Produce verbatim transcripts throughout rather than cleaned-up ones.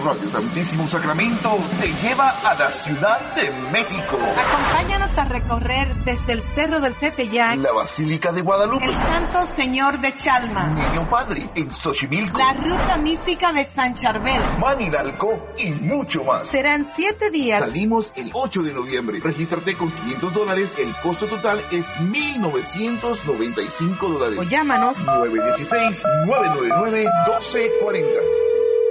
Radio Santísimo Sacramento te lleva a la Ciudad de México. Acompáñanos a recorrer desde el Cerro del Tepeyac, la Basílica de Guadalupe, el Santo Señor de Chalma, Niño Padre en Xochimilco, la Ruta Mística de San Charbel, Manilalco y mucho más. Serán siete días. Salimos el ocho de noviembre. Regístrate con quinientos dólares. El costo total es mil novecientos noventa y cinco dólares. O llámanos nueve uno seis, nueve nueve nueve, uno dos cuatro cero.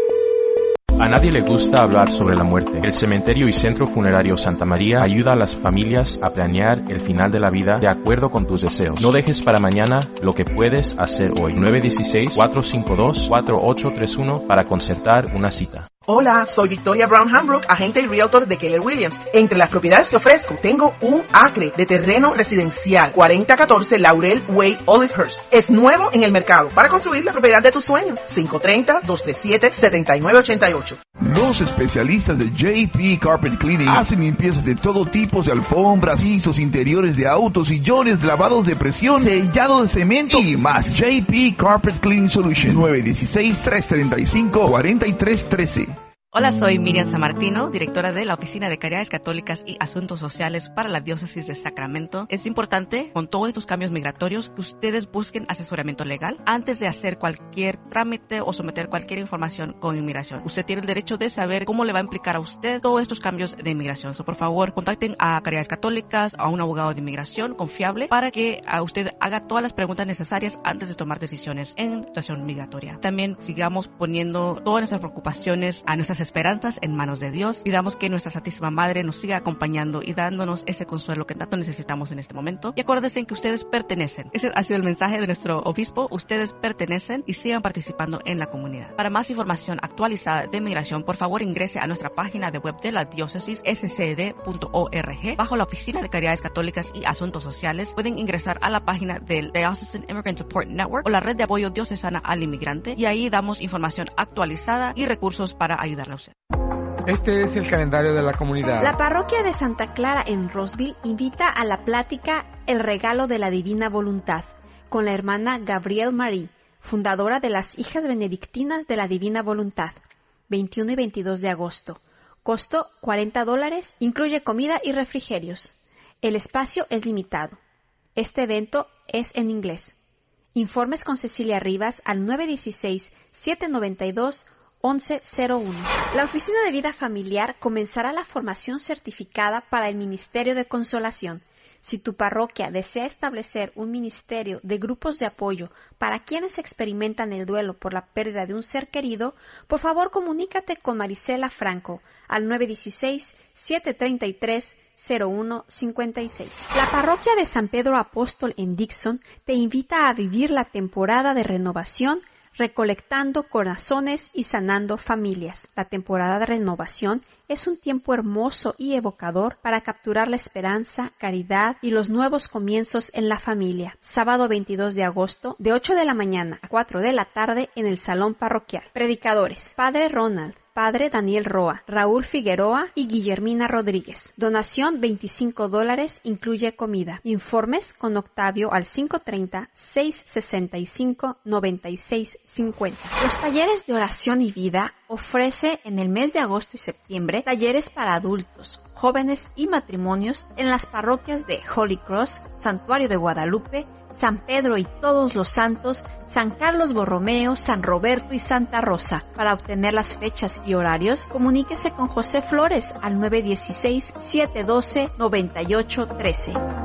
A nadie le gusta hablar sobre la muerte. El Cementerio y Centro Funerario Santa María ayuda a las familias a planear el final de la vida de acuerdo con tus deseos. No dejes para mañana lo que puedes hacer hoy. nueve uno seis, cuatro cinco dos, cuatro ocho tres uno para concertar una cita. Hola, soy Victoria Brown Hambrook, agente y realtor de Keller Williams. Entre las propiedades que ofrezco, tengo un acre de terreno residencial, cuarenta catorce Laurel Way, Olivehurst. Es nuevo en el mercado para construir la propiedad de tus sueños. cinco tres cero, dos tres siete, siete nueve ocho ocho. Los especialistas de J P Carpet Cleaning hacen limpiezas de todo tipo de alfombras, pisos, interiores de autos, sillones, lavados de presión, sellado de cemento y más. J P Carpet Cleaning Solution, nueve uno seis, tres tres cinco, cuatro tres uno tres. Hola, soy Miriam Sammartino, directora de la Oficina de Caridades Católicas y Asuntos Sociales para la Diócesis de Sacramento. Es importante, con todos estos cambios migratorios, que ustedes busquen asesoramiento legal antes de hacer cualquier trámite o someter cualquier información con inmigración. Usted tiene el derecho de saber cómo le va a implicar a usted todos estos cambios de inmigración. So, por favor, contacten a Caridades Católicas, a un abogado de inmigración confiable para que a usted haga todas las preguntas necesarias antes de tomar decisiones en situación migratoria. También sigamos poniendo todas nuestras preocupaciones a nuestras esperanzas en manos de Dios. Pidamos que nuestra Santísima Madre nos siga acompañando y dándonos ese consuelo que tanto necesitamos en este momento. Y acuérdense que ustedes pertenecen. Ese ha sido el mensaje de nuestro obispo. Ustedes pertenecen y sigan participando en la comunidad. Para más información actualizada de migración, por favor ingrese a nuestra página de web de la diócesis, s c d punto org. Bajo la Oficina de Caridades Católicas y Asuntos Sociales, pueden ingresar a la página del Diocesan Immigrant Support Network o la Red de Apoyo Diocesana al Inmigrante, y ahí damos información actualizada y recursos para ayudarle a usted. Este es el calendario de la comunidad. La parroquia de Santa Clara en Roseville invita a la plática El Regalo de la Divina Voluntad con la hermana Gabrielle Marie, fundadora de las Hijas Benedictinas de la Divina Voluntad, veintiuno y veintidós de agosto. Costo cuarenta dólares, incluye comida y refrigerios. El espacio es limitado. Este evento es en inglés. Informes con Cecilia Rivas al nueve uno seis, siete nueve dos, once cero uno. La Oficina de Vida Familiar comenzará la formación certificada para el Ministerio de Consolación. Si tu parroquia desea establecer un ministerio de grupos de apoyo para quienes experimentan el duelo por la pérdida de un ser querido, por favor comunícate con Marisela Franco al nueve uno seis, siete tres tres, cero uno cinco seis. La parroquia de San Pedro Apóstol en Dixon te invita a vivir la temporada de renovación, recolectando corazones y sanando familias. La temporada de renovación es un tiempo hermoso y evocador para capturar la esperanza, caridad y los nuevos comienzos en la familia. Sábado veintidós de agosto, de ocho de la mañana a cuatro de la tarde en el Salón Parroquial. Predicadores: Padre Ronald, Padre Daniel Roa, Raúl Figueroa y Guillermina Rodríguez. Donación veinticinco dólares, incluye comida. Informes con Octavio al cinco tres cero, seis seis cinco, nueve seis cinco cero. Los talleres de oración y vida ofrece en el mes de agosto y septiembre talleres para adultos, jóvenes y matrimonios en las parroquias de Holy Cross, Santuario de Guadalupe, San Pedro y Todos los Santos, San Carlos Borromeo, San Roberto y Santa Rosa. Para obtener las fechas y horarios, comuníquese con José Flores al nueve uno seis, siete uno dos, nueve ocho uno tres.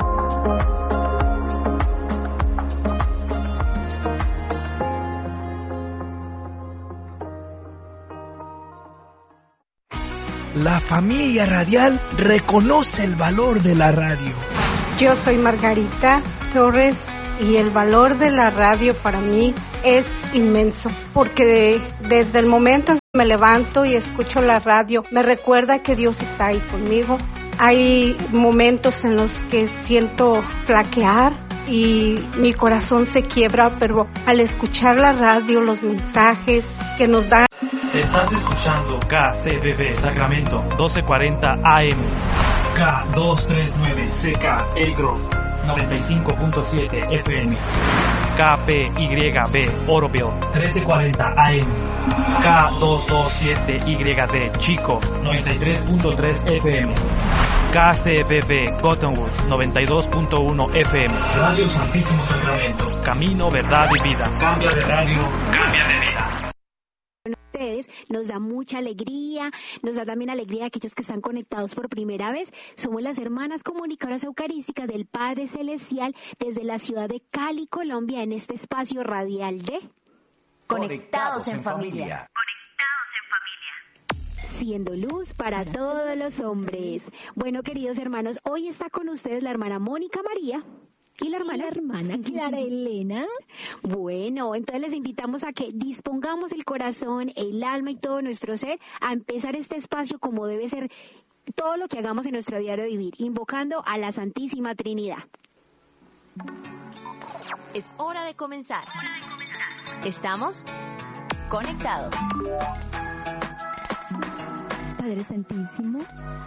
La familia radial reconoce el valor de la radio. Yo soy Margarita Torres y el valor de la radio para mí es inmenso, porque desde el momento en que me levanto y escucho la radio, me recuerda que Dios está ahí conmigo. Hay momentos en los que siento flaquear y mi corazón se quiebra, pero al escuchar la radio, los mensajes que nos dan. Estás escuchando K C B B Sacramento doce cuarenta A M, K doscientos treinta y nueve C K El Grove noventa y cinco punto siete F M. K P Y B, Oroville, trece cuarenta A M. K doscientos veintisiete Y D, Chico, noventa y tres punto tres F M. K C B B, Cottonwood, noventa y dos punto uno F M. Radio Santísimo Sacramento, camino, verdad y vida. Cambia de radio, cambia de vida. Ustedes, nos da mucha alegría, nos da también alegría a aquellos que están conectados por primera vez. Somos las hermanas comunicadoras eucarísticas del Padre Celestial desde la ciudad de Cali, Colombia, en este espacio radial de Conectados en Familia. Siendo luz para todos los hombres. Bueno, queridos hermanos, hoy está con ustedes la hermana Mónica María. ¿Y la hermana? ¿Y la hermana Clara Elena? Bueno, entonces les invitamos a que dispongamos el corazón, el alma y todo nuestro ser a empezar este espacio como debe ser todo lo que hagamos en nuestro diario vivir, invocando a la Santísima Trinidad. Es hora de comenzar. Estamos conectados. Padre Santísimo,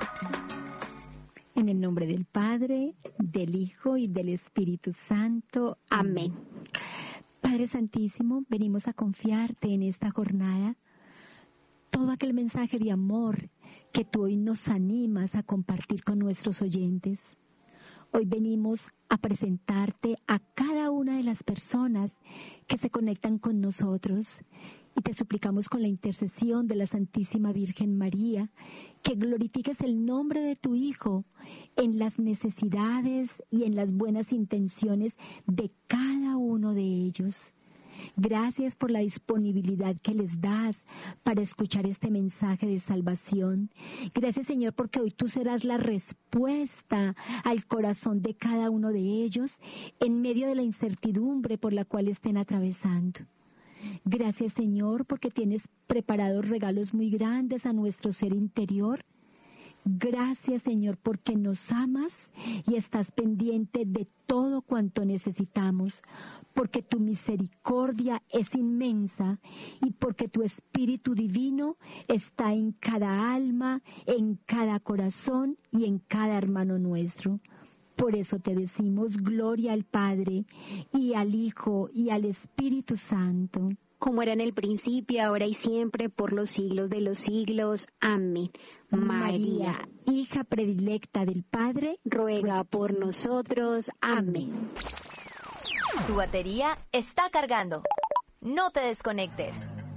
en el nombre del Padre, del Hijo y del Espíritu Santo. Amén. Padre Santísimo, venimos a confiarte en esta jornada todo aquel mensaje de amor que tú hoy nos animas a compartir con nuestros oyentes. Hoy venimos a presentarte a cada una de las personas que se conectan con nosotros y te suplicamos con la intercesión de la Santísima Virgen María que glorifiques el nombre de tu Hijo en las necesidades y en las buenas intenciones de cada uno de ellos. Gracias por la disponibilidad que les das para escuchar este mensaje de salvación. Gracias, Señor, porque hoy tú serás la respuesta al corazón de cada uno de ellos en medio de la incertidumbre por la cual estén atravesando. Gracias, Señor, porque tienes preparados regalos muy grandes a nuestro ser interior. Gracias, Señor, porque nos amas y estás pendiente de todo cuanto necesitamos, porque tu misericordia es inmensa y porque tu Espíritu Divino está en cada alma, en cada corazón y en cada hermano nuestro. Por eso te decimos gloria al Padre y al Hijo y al Espíritu Santo. Como era en el principio, ahora y siempre, por los siglos de los siglos. Amén. María, María hija predilecta del Padre, ruega por nosotros. Amén. Tu batería está cargando. No te desconectes.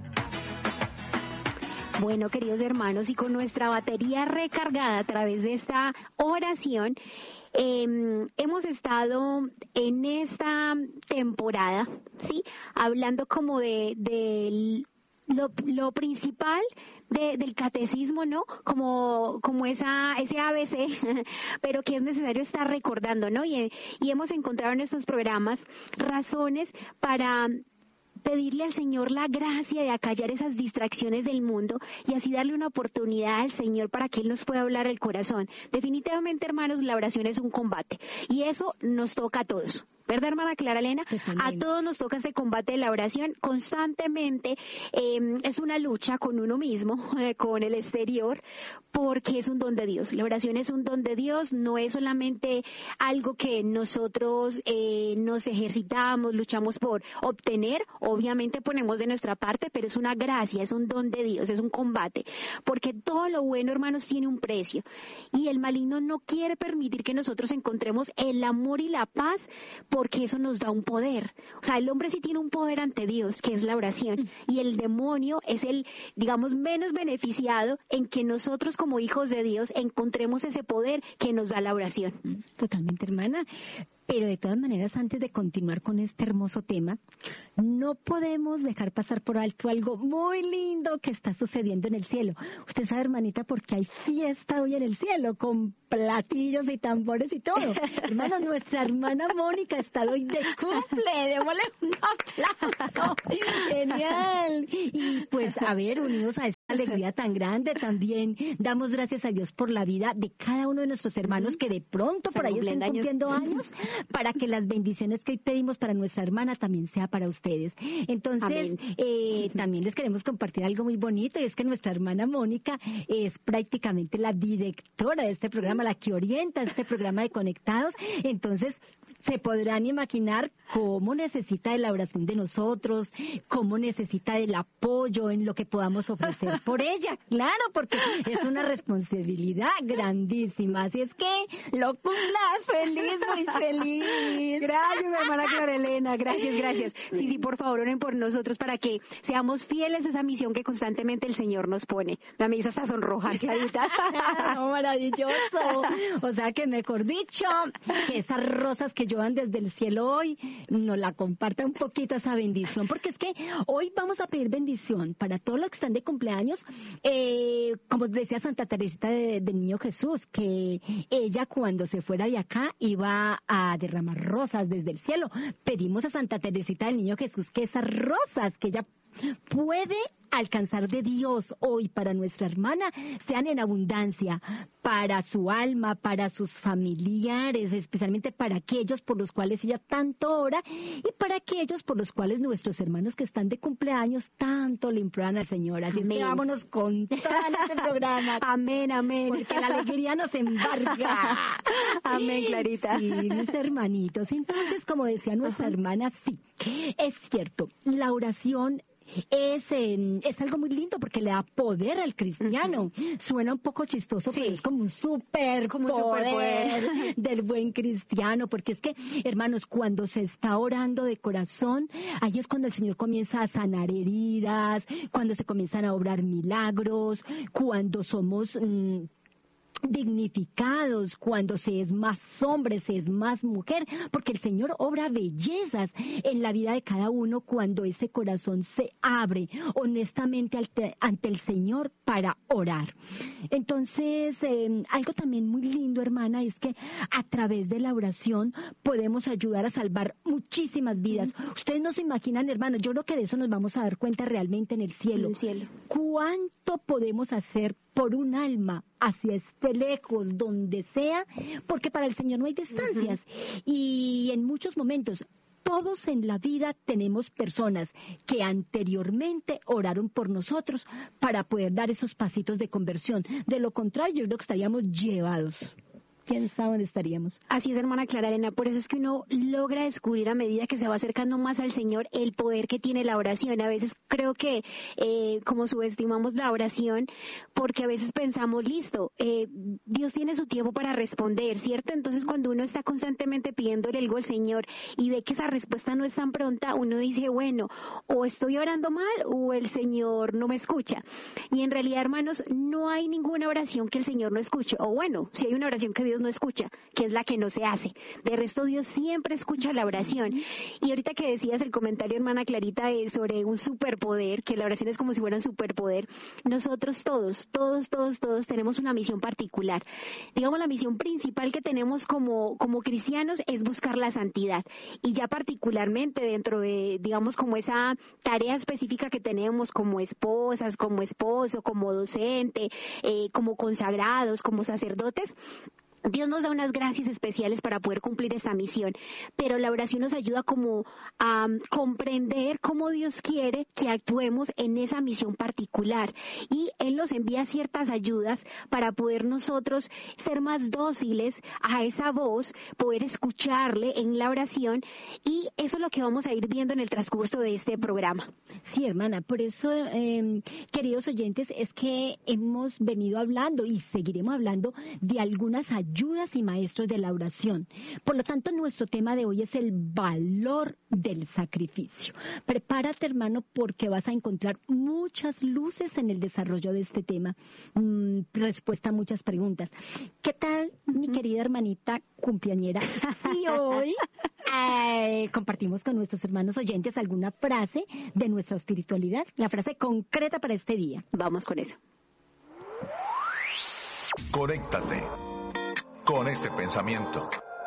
Bueno, queridos hermanos, y con nuestra batería recargada a través de esta oración, eh, hemos estado en esta temporada, ¿sí? Hablando como de, de lo, lo principal de, del catecismo, ¿no? Como, como esa, ese A B C, pero que es necesario estar recordando, ¿no? Y, y hemos encontrado en estos programas razones para pedirle al Señor la gracia de acallar esas distracciones del mundo y así darle una oportunidad al Señor para que Él nos pueda hablar el corazón. Definitivamente, hermanos, la oración es un combate y eso nos toca a todos. ¿Verdad, hermana Clara Elena? A todos nos toca ese combate de la oración constantemente. Eh, es una lucha con uno mismo, eh, con el exterior, porque es un don de Dios. La oración es un don de Dios, no es solamente algo que nosotros eh, nos ejercitamos, luchamos por obtener. Obviamente ponemos de nuestra parte, pero es una gracia, es un don de Dios, es un combate. Porque todo lo bueno, hermanos, tiene un precio. Y el maligno no quiere permitir que nosotros encontremos el amor y la paz, porque eso nos da un poder. O sea, el hombre sí tiene un poder ante Dios, que es la oración, y el demonio es el, digamos, menos beneficiado en que nosotros como hijos de Dios encontremos ese poder que nos da la oración. Totalmente, hermana. Pero de todas maneras, antes de continuar con este hermoso tema, no podemos dejar pasar por alto algo muy lindo que está sucediendo en el cielo. Usted sabe, hermanita, porque hay fiesta hoy en el cielo, con platillos y tambores y todo. Hermana, nuestra hermana Mónica está hoy de cumple, démosle un aplauso. Genial. Y pues, a ver, unidos a esta alegría tan grande, también damos gracias a Dios por la vida de cada uno de nuestros hermanos que de pronto por ahí están cumpliendo años, para que las bendiciones que hoy pedimos para nuestra hermana también sea para ustedes. Entonces, eh, también les queremos compartir algo muy bonito, y es que nuestra hermana Mónica es prácticamente la directora de este programa, la que orienta este programa de Conectados. Entonces, se podrán imaginar cómo necesita de la oración de nosotros, cómo necesita del apoyo en lo que podamos ofrecer por ella. Claro, porque es una responsabilidad grandísima. Así es que lo cumpla feliz, muy feliz. Gracias, mi hermana Clara Elena. Gracias, gracias. Sí, sí, por favor, oren por nosotros para que seamos fieles a esa misión que constantemente el Señor nos pone. Me hizo hasta sonrojar, Clarita. No, maravilloso. O sea que, mejor dicho, que esas rosas que llevan desde el cielo hoy nos la comparta un poquito esa bendición, porque es que hoy vamos a pedir bendición para todos los que están de cumpleaños, eh, como decía Santa Teresita de, de Niño Jesús, que ella cuando se fuera de acá iba a derramar rosas desde el cielo. Pedimos a Santa Teresita del Niño Jesús que esas rosas que ella puede alcanzar de Dios hoy para nuestra hermana sean en abundancia para su alma, para sus familiares, especialmente para aquellos por los cuales ella tanto ora y para aquellos por los cuales nuestros hermanos que están de cumpleaños tanto le imploran al Señor. Así que vámonos con todo este programa. Amén, amén. Porque la alegría nos embarga. Amén, Clarita. Sí, mis hermanitos. Entonces, como decía nuestra Ajá. hermana, sí, es cierto, la oración Es, eh, es algo muy lindo porque le da poder al cristiano. Uh-huh. Suena un poco chistoso, sí. pero es como un super como poder, poder del buen cristiano, porque es que, hermanos, cuando se está orando de corazón, ahí es cuando el Señor comienza a sanar heridas, cuando se comienzan a obrar milagros, cuando somos Mmm, dignificados, cuando se es más hombre, se es más mujer, porque el Señor obra bellezas en la vida de cada uno cuando ese corazón se abre honestamente ante, ante el Señor para orar. Entonces, eh, algo también muy lindo, hermana, es que a través de la oración podemos ayudar a salvar muchísimas vidas. Mm. Ustedes no se imaginan, hermanos, yo creo que de eso nos vamos a dar cuenta realmente en el cielo. En el cielo. ¿Cuánto podemos hacer por un alma hacia este lejos, donde sea? Porque para el Señor no hay distancias. Uh-huh. Y en muchos momentos, todos en la vida tenemos personas que anteriormente oraron por nosotros para poder dar esos pasitos de conversión. De lo contrario, yo creo que estaríamos llevados. ¿Quién sabe dónde estaríamos? Así es, hermana Clara Elena. Por eso es que uno logra descubrir a medida que se va acercando más al Señor el poder que tiene la oración. A veces creo que eh, como subestimamos la oración porque a veces pensamos, listo, eh, Dios tiene su tiempo para responder, ¿cierto? Entonces cuando uno está constantemente pidiéndole algo al Señor y ve que esa respuesta no es tan pronta, uno dice, bueno, o estoy orando mal o el Señor no me escucha. Y en realidad, hermanos, no hay ninguna oración que el Señor no escuche. O bueno, si hay una oración que Dios no escucha, que es la que no se hace. De resto, Dios siempre escucha la oración. Y ahorita que decías el comentario, hermana Clarita, eh, sobre un superpoder, que la oración es como si fuera un superpoder, nosotros todos, todos, todos, todos tenemos una misión particular. Digamos, la misión principal que tenemos como, como cristianos es buscar la santidad. Y ya particularmente dentro de, digamos, como esa tarea específica que tenemos como esposas, como esposo, como docente, eh, como consagrados, como sacerdotes, Dios nos da unas gracias especiales para poder cumplir esa misión, pero la oración nos ayuda como a um, comprender cómo Dios quiere que actuemos en esa misión particular, y Él nos envía ciertas ayudas para poder nosotros ser más dóciles a esa voz, poder escucharle en la oración, y eso es lo que vamos a ir viendo en el transcurso de este programa. Sí, hermana, por eso, eh, queridos oyentes, es que hemos venido hablando y seguiremos hablando de algunas ayudas ayudas y maestros de la oración. Por lo tanto, nuestro tema de hoy es el valor del sacrificio. Prepárate, hermano, porque vas a encontrar muchas luces en el desarrollo de este tema. Mm, respuesta a muchas preguntas. ¿Qué tal, mi querida hermanita cumpleañera? Y hoy eh, compartimos con nuestros hermanos oyentes alguna frase de nuestra espiritualidad, la frase concreta para este día. Vamos con eso. Conéctate con este pensamiento.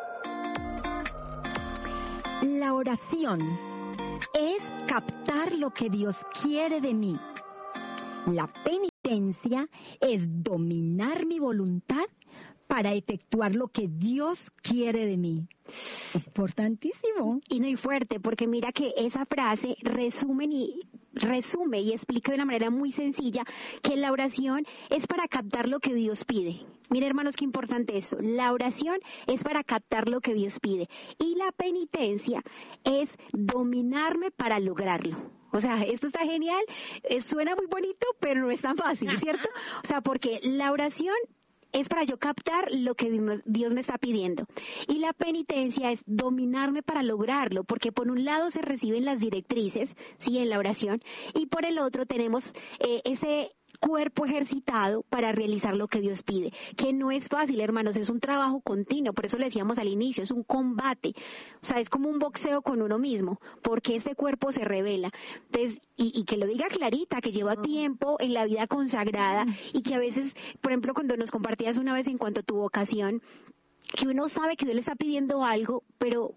La oración es captar lo que Dios quiere de mí. La penitencia es dominar mi voluntad para efectuar lo que Dios quiere de mí. Importantísimo. Y no y fuerte, porque mira que esa frase resumen y resume y explica de una manera muy sencilla que la oración es para captar lo que Dios pide. Mira, hermanos, qué importante eso. La oración es para captar lo que Dios pide y la penitencia es dominarme para lograrlo. O sea, esto está genial, eh, suena muy bonito, pero no es tan fácil, ¿cierto? O sea, porque la oración es para yo captar lo que Dios me está pidiendo. Y la penitencia es dominarme para lograrlo, porque por un lado se reciben las directrices, sí, en la oración, y por el otro tenemos eh, ese cuerpo ejercitado para realizar lo que Dios pide, que no es fácil, hermanos, es un trabajo continuo, por eso le decíamos al inicio, es un combate, o sea, es como un boxeo con uno mismo, porque ese cuerpo se revela. Entonces, y, y que lo diga Clarita, que lleva tiempo en la vida consagrada, y que a veces, por ejemplo, cuando nos compartías una vez en cuanto a tu vocación, que uno sabe que Dios le está pidiendo algo, pero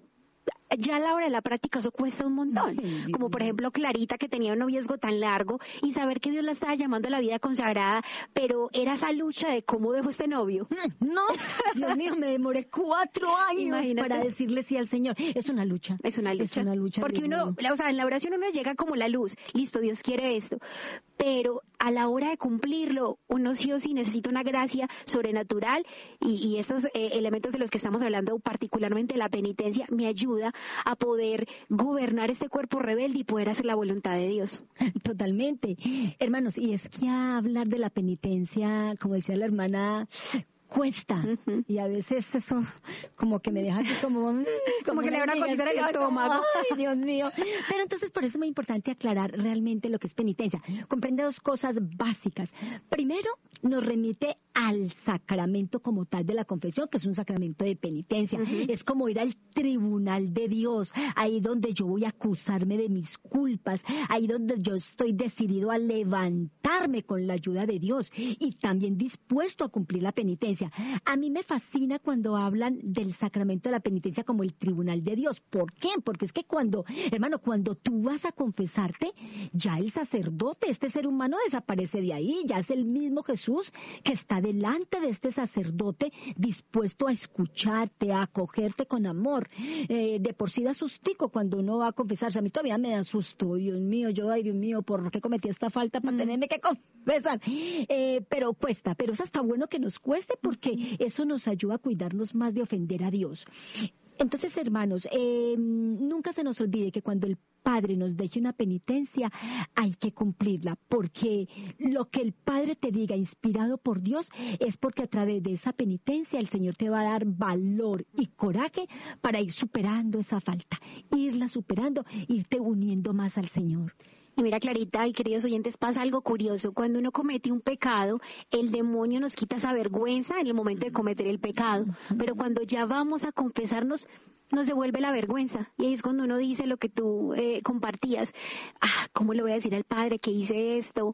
ya a la hora de la práctica eso cuesta un montón, como por ejemplo Clarita, que tenía un noviazgo tan largo y saber que Dios la estaba llamando a la vida consagrada, pero era esa lucha de cómo dejó este novio. No, Dios mío, me demoré cuatro años Imagínate. Para decirle sí al Señor. Es una lucha. Es una lucha. Es una lucha. Porque uno, o sea, en la oración uno llega como la luz, listo, Dios quiere esto, pero a la hora de cumplirlo, uno sí o sí necesita una gracia sobrenatural y, y estos eh, elementos de los que estamos hablando, particularmente la penitencia, me ayuda a poder gobernar este cuerpo rebelde y poder hacer la voluntad de Dios. Totalmente. Hermanos, y es que hablar de la penitencia, como decía la hermana, cuesta, uh-huh. y a veces eso como que me deja así como como, como que le da una cosita en el estómago. Ay, Dios mío. Pero entonces por eso es muy importante aclarar realmente lo que es penitencia. Comprende dos cosas básicas. Primero, nos remite al sacramento como tal de la confesión, que es un sacramento de penitencia. Uh-huh. Es como ir al tribunal de Dios, ahí donde yo voy a acusarme de mis culpas, ahí donde yo estoy decidido a levantarme con la ayuda de Dios y también dispuesto a cumplir la penitencia. A mí me fascina cuando hablan del sacramento de la penitencia como el tribunal de Dios. ¿Por qué? Porque es que cuando, hermano, cuando tú vas a confesarte, ya el sacerdote, este ser humano desaparece de ahí, ya es el mismo Jesús que está delante de este sacerdote dispuesto a escucharte, a acogerte con amor. Eh, de por sí da sustico cuando uno va a confesarse. A mí todavía me da susto, Dios mío, yo, ay Dios mío, ¿por qué cometí esta falta para mm. tenerme que confesar? Eh, pero cuesta, pero es hasta bueno que nos cueste porque eso nos ayuda a cuidarnos más de ofender a Dios. Entonces, hermanos, eh, nunca se nos olvide que cuando el Padre nos deje una penitencia, hay que cumplirla, porque lo que el Padre te diga, inspirado por Dios, es porque a través de esa penitencia el Señor te va a dar valor y coraje para ir superando esa falta, irla superando, irte uniendo más al Señor. Y mira, Clarita y queridos oyentes, pasa algo curioso. Cuando uno comete un pecado, el demonio nos quita esa vergüenza en el momento de cometer el pecado. Pero cuando ya vamos a confesarnos, nos devuelve la vergüenza. Y ahí es cuando uno dice lo que tú eh, compartías. Ah, ¿cómo le voy a decir al Padre que hice esto?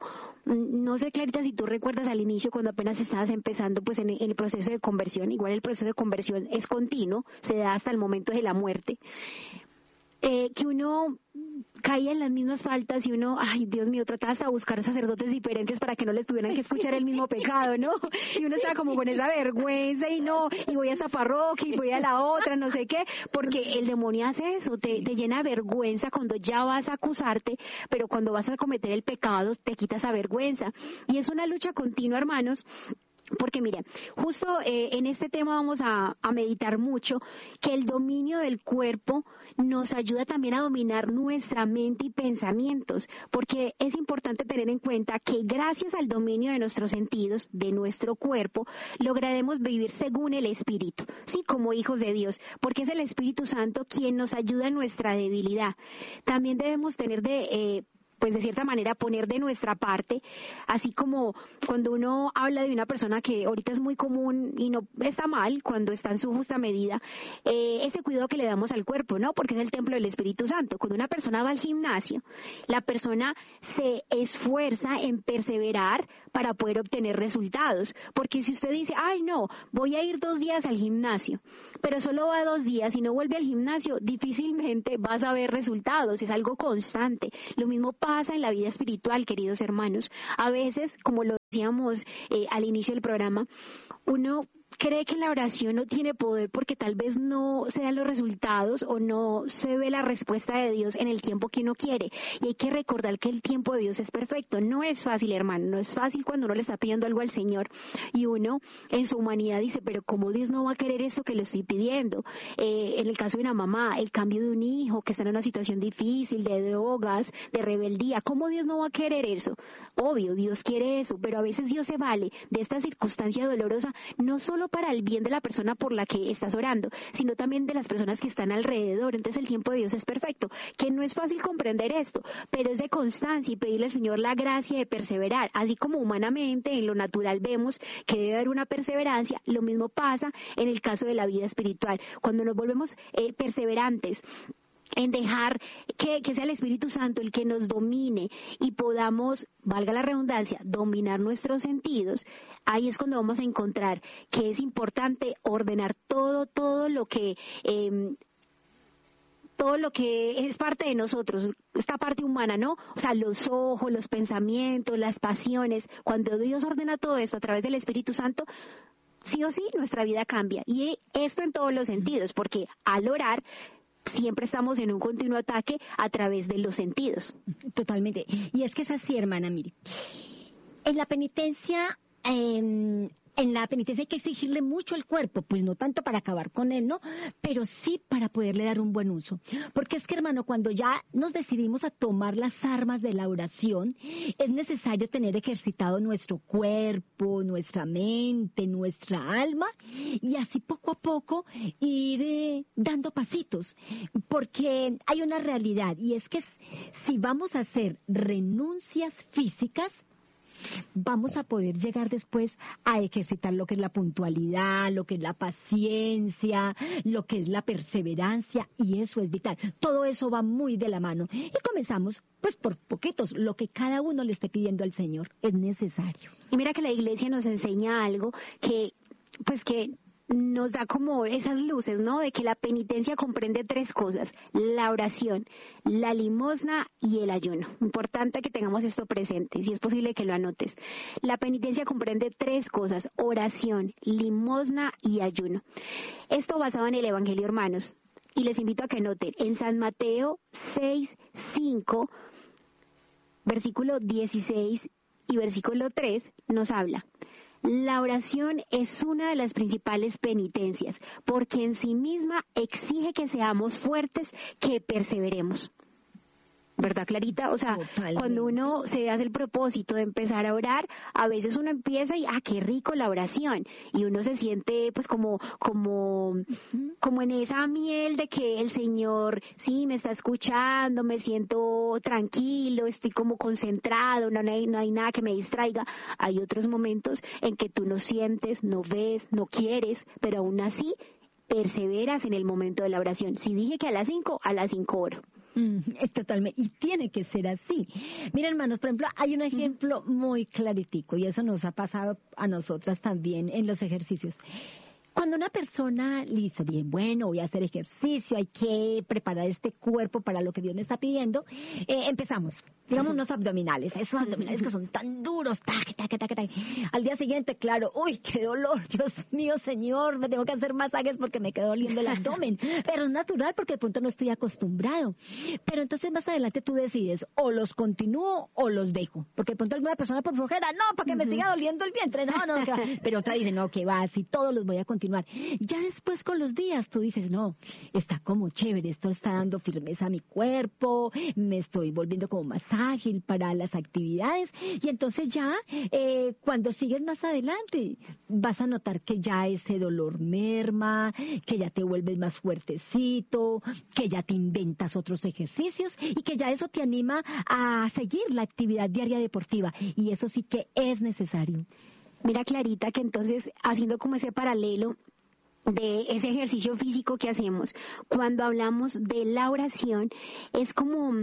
No sé, Clarita, si tú recuerdas al inicio, cuando apenas estabas empezando pues en, en el proceso de conversión. Igual el proceso de conversión es continuo, se da hasta el momento de la muerte. Eh, que uno caía en las mismas faltas y uno, ay Dios mío, trataba hasta de buscar sacerdotes diferentes para que no les tuvieran que escuchar el mismo pecado, ¿no? Y uno estaba como con esa vergüenza y no, y voy a esa parroquia y voy a la otra, no sé qué, porque el demonio hace eso, te, te llena de vergüenza cuando ya vas a acusarte, pero cuando vas a cometer el pecado te quita esa vergüenza. Y es una lucha continua, hermanos. Porque mira, justo eh, en este tema vamos a, a meditar mucho que el dominio del cuerpo nos ayuda también a dominar nuestra mente y pensamientos, porque es importante tener en cuenta que gracias al dominio de nuestros sentidos, de nuestro cuerpo, lograremos vivir según el Espíritu, sí, como hijos de Dios, porque es el Espíritu Santo quien nos ayuda en nuestra debilidad. También debemos tener de... Eh, pues de cierta manera poner de nuestra parte, así como cuando uno habla de una persona que ahorita es muy común y no está mal, cuando está en su justa medida, eh, ese cuidado que le damos al cuerpo, ¿no? Porque es el templo del Espíritu Santo. Cuando una persona va al gimnasio, la persona se esfuerza en perseverar para poder obtener resultados, porque si usted dice, ay no, voy a ir dos días al gimnasio, pero solo va dos días y no vuelve al gimnasio, difícilmente vas a ver resultados, es algo constante. Lo mismo pasa en la vida espiritual, queridos hermanos. A veces, como lo decíamos eh, al inicio del programa, uno cree que la oración no tiene poder porque tal vez no se dan los resultados o no se ve la respuesta de Dios en el tiempo que uno quiere. Y hay que recordar que el tiempo de Dios es perfecto. No es fácil, hermano, no es fácil cuando uno le está pidiendo algo al Señor y uno en su humanidad dice, pero ¿cómo Dios no va a querer eso que le estoy pidiendo? Eh, en el caso de una mamá, el cambio de un hijo que está en una situación difícil, de drogas, de rebeldía, ¿cómo Dios no va a querer eso? Obvio, Dios quiere eso, pero a veces Dios se vale de esta circunstancia dolorosa, no solo para el bien de la persona por la que estás orando, sino también de las personas que están alrededor. Entonces el tiempo de Dios es perfecto, que no es fácil comprender esto, pero es de constancia y pedirle al Señor la gracia de perseverar, así como humanamente en lo natural vemos que debe haber una perseverancia, lo mismo pasa en el caso de la vida espiritual, cuando nos volvemos eh, perseverantes en dejar que, que sea el Espíritu Santo el que nos domine y podamos, valga la redundancia, dominar nuestros sentidos, ahí es cuando vamos a encontrar que es importante ordenar todo, todo lo que... Eh, todo lo que es parte de nosotros, esta parte humana, ¿no? O sea, los ojos, los pensamientos, las pasiones, cuando Dios ordena todo esto a través del Espíritu Santo, sí o sí, nuestra vida cambia. Y esto en todos los sentidos, porque al orar, siempre estamos en un continuo ataque a través de los sentidos. Totalmente. Y es que es así, hermana, mire. En la penitencia... Eh, En la penitencia hay que exigirle mucho al cuerpo, pues no tanto para acabar con él, ¿no? Pero sí para poderle dar un buen uso. Porque es que, hermano, cuando ya nos decidimos a tomar las armas de la oración, es necesario tener ejercitado nuestro cuerpo, nuestra mente, nuestra alma, y así poco a poco ir eh, dando pasitos. Porque hay una realidad, y es que si vamos a hacer renuncias físicas, vamos a poder llegar después a ejercitar lo que es la puntualidad, lo que es la paciencia, lo que es la perseverancia, y eso es vital. Todo eso va muy de la mano. Y comenzamos, pues, por poquitos. Lo que cada uno le esté pidiendo al Señor es necesario. Y mira que la iglesia nos enseña algo que, pues, que nos da como esas luces, ¿no? De que la penitencia comprende tres cosas: la oración, la limosna y el ayuno. Importante que tengamos esto presente, si es posible que lo anotes. La penitencia comprende tres cosas: oración, limosna y ayuno. Esto basado en el Evangelio, hermanos, y les invito a que noten, en San Mateo seis, cinco, versículo dieciséis y versículo tres, nos habla: la oración es una de las principales penitencias, porque en sí misma exige que seamos fuertes, que perseveremos. ¿Verdad, Clarita? O sea, totalmente. Cuando uno se hace el propósito de empezar a orar, a veces uno empieza y, ah, qué rico la oración, y uno se siente pues como, como, uh-huh. como en esa miel de que el Señor, sí, me está escuchando, me siento tranquilo, estoy como concentrado, no hay, no hay nada que me distraiga. Hay otros momentos en que tú no sientes, no ves, no quieres, pero aún así perseveras en el momento de la oración. Si dije que a las cinco, a las cinco oro. Mm, es totalmente, y tiene que ser así. Mira, hermanos, por ejemplo, hay un ejemplo muy claritico, y eso nos ha pasado a nosotras también en los ejercicios. Cuando una persona le dice, bien, bueno, voy a hacer ejercicio, hay que preparar este cuerpo para lo que Dios me está pidiendo, eh, empezamos. Digamos unos abdominales, esos abdominales que son tan duros, tac, tac, tac, tac. Al día siguiente, claro, uy, qué dolor, Dios mío, Señor, me tengo que hacer masajes porque me quedó doliendo el abdomen. Pero es natural porque de pronto no estoy acostumbrado. Pero entonces más adelante tú decides, o los continúo o los dejo. Porque de pronto alguna persona por flojera, no, para que me siga doliendo el vientre, no, no, que va. Pero otra dice, no, que va, así todos los voy a continuar. Ya después con los días tú dices, no, está como chévere, esto está dando firmeza a mi cuerpo, me estoy volviendo como más ágil para las actividades, y entonces ya eh, cuando sigues más adelante vas a notar que ya ese dolor merma, que ya te vuelves más fuertecito, que ya te inventas otros ejercicios y que ya eso te anima a seguir la actividad diaria deportiva, y eso sí que es necesario. Mira, Clarita, que entonces haciendo como ese paralelo de ese ejercicio físico que hacemos, cuando hablamos de la oración, es como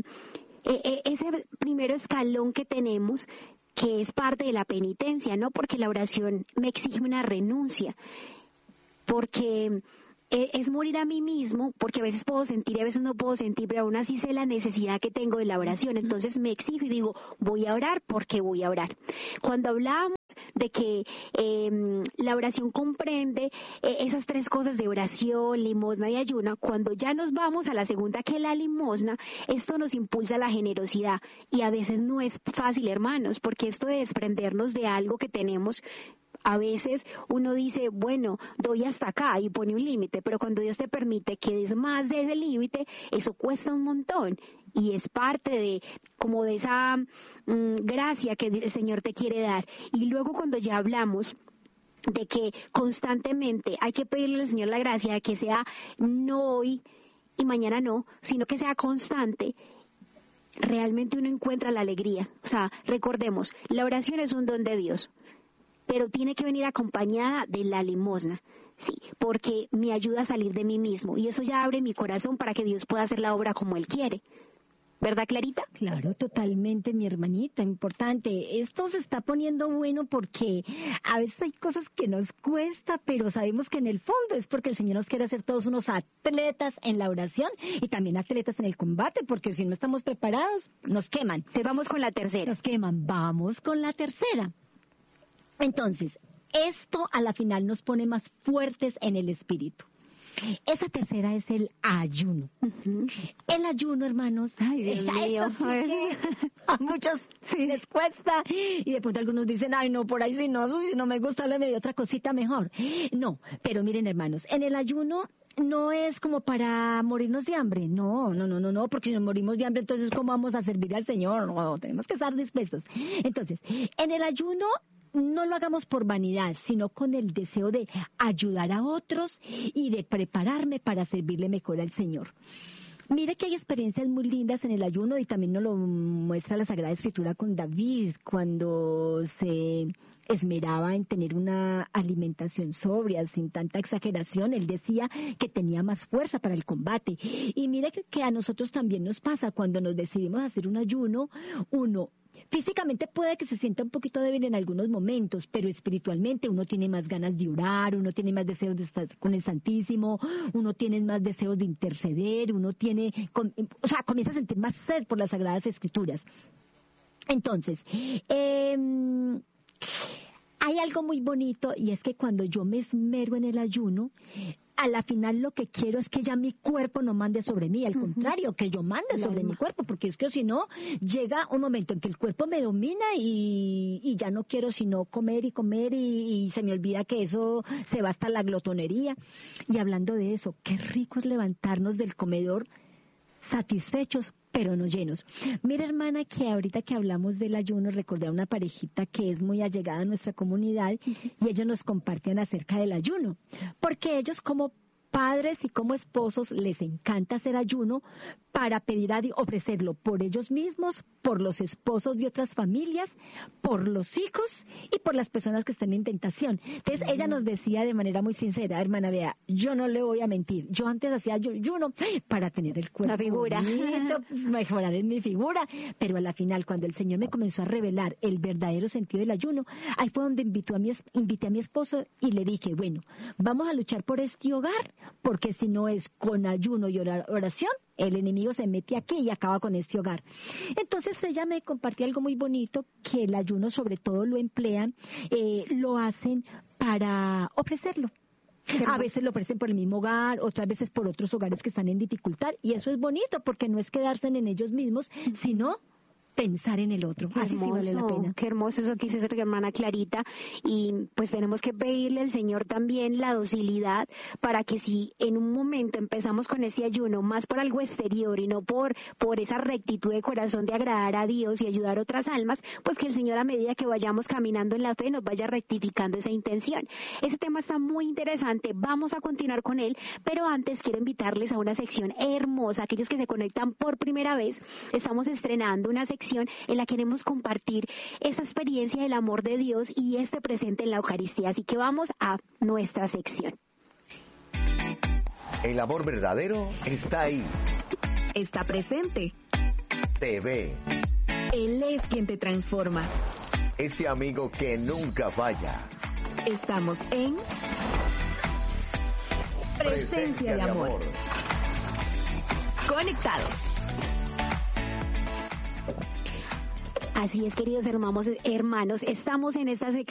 Eh, ese primer escalón que tenemos, que es parte de la penitencia, ¿no? Porque la oración me exige una renuncia, porque es morir a mí mismo, porque a veces puedo sentir y a veces no puedo sentir, pero aún así sé la necesidad que tengo de la oración. Entonces me exijo y digo, voy a orar porque voy a orar. Cuando hablamos de que eh, la oración comprende eh, esas tres cosas de oración, limosna y ayuno, cuando ya nos vamos a la segunda, que es la limosna, esto nos impulsa a la generosidad, y a veces no es fácil, hermanos, porque esto de desprendernos de algo que tenemos, a veces uno dice, bueno, doy hasta acá y pone un límite, pero cuando Dios te permite que des más de ese límite, eso cuesta un montón, y es parte de como de esa mmm, gracia que el Señor te quiere dar. Y luego cuando ya hablamos de que constantemente hay que pedirle al Señor la gracia de que sea no hoy y mañana no, sino que sea constante, realmente uno encuentra la alegría. O sea, recordemos, la oración es un don de Dios, pero tiene que venir acompañada de la limosna, sí, porque me ayuda a salir de mí mismo, y eso ya abre mi corazón para que Dios pueda hacer la obra como Él quiere. ¿Verdad, Clarita? Claro, totalmente, mi hermanita, importante. Esto se está poniendo bueno porque a veces hay cosas que nos cuesta, pero sabemos que en el fondo es porque el Señor nos quiere hacer todos unos atletas en la oración y también atletas en el combate, porque si no estamos preparados, nos queman. Entonces vamos con la tercera. Nos queman, vamos con la tercera. Entonces, esto a la final nos pone más fuertes en el espíritu. Esa tercera es el ayuno. Uh-huh. El ayuno, hermanos, ay, Dios mío, sí que a muchos sí les cuesta, y de pronto algunos dicen, ay, no, por ahí sí no, si no me gusta, le medio otra cosita mejor. No, pero miren, hermanos, en el ayuno no es como para morirnos de hambre, no, no, no, no, no, porque si nos morimos de hambre, entonces ¿cómo vamos a servir al Señor? No, tenemos que estar dispuestos. Entonces, en el ayuno no lo hagamos por vanidad, sino con el deseo de ayudar a otros y de prepararme para servirle mejor al Señor. Mire que hay experiencias muy lindas en el ayuno, y también nos lo muestra la Sagrada Escritura con David, cuando se esmeraba en tener una alimentación sobria, sin tanta exageración. Él decía que tenía más fuerza para el combate. Y mire que, que a nosotros también nos pasa cuando nos decidimos hacer un ayuno. Uno físicamente puede que se sienta un poquito débil en algunos momentos, pero espiritualmente uno tiene más ganas de orar, uno tiene más deseos de estar con el Santísimo, uno tiene más deseos de interceder, uno tiene, o sea, comienza a sentir más sed por las Sagradas Escrituras. Entonces, eh, hay algo muy bonito, y es que cuando yo me esmero en el ayuno, a la final lo que quiero es que ya mi cuerpo no mande sobre mí, al contrario, que yo mande sobre mi cuerpo, porque es que si no, llega un momento en que el cuerpo me domina y, y ya no quiero sino comer y comer y, y se me olvida que eso se va hasta la glotonería. Y hablando de eso, qué rico es levantarnos del comedor satisfechos, pero no llenos. Mira, hermana, que ahorita que hablamos del ayuno, recordé a una parejita que es muy allegada a nuestra comunidad, y ellos nos compartían acerca del ayuno, porque ellos como padres y como esposos les encanta hacer ayuno para pedir a Dios, ofrecerlo por ellos mismos, por los esposos de otras familias, por los hijos y por las personas que están en tentación. Entonces ella nos decía de manera muy sincera, hermana, vea, yo no le voy a mentir, yo antes hacía ayuno para tener el cuerpo, la figura, bonito, mejorar en mi figura, pero a la final, cuando el Señor me comenzó a revelar el verdadero sentido del ayuno, ahí fue donde invitó a mi, invité a mi esposo y le dije, bueno, vamos a luchar por este hogar, porque si no es con ayuno y oración, el enemigo se mete aquí y acaba con este hogar. Entonces ella me compartía algo muy bonito, que el ayuno sobre todo lo emplean, eh, lo hacen para ofrecerlo. A veces lo ofrecen por el mismo hogar, otras veces por otros hogares que están en dificultad, y eso es bonito porque no es quedarse en ellos mismos, sino pensar en el otro. Así sí vale la pena. Qué hermoso eso que dice nuestra hermana Clarita, y pues tenemos que pedirle al Señor también la docilidad para que si en un momento empezamos con ese ayuno más por algo exterior y no por por esa rectitud de corazón de agradar a Dios y ayudar a otras almas, pues que el Señor, a medida que vayamos caminando en la fe, nos vaya rectificando esa intención. Ese tema está muy interesante, vamos a continuar con él, pero antes quiero invitarles a una sección hermosa. Aquellos que se conectan por primera vez, estamos estrenando una sección en la que queremos compartir esa experiencia del amor de Dios y este presente en la Eucaristía. Así que vamos a nuestra sección. El amor verdadero está ahí. Está presente. Te ve. Él es quien te transforma. Ese amigo que nunca falla. Estamos en Presencia de amor. Conectados. Así es, queridos hermanos, hermanos, estamos en esta sección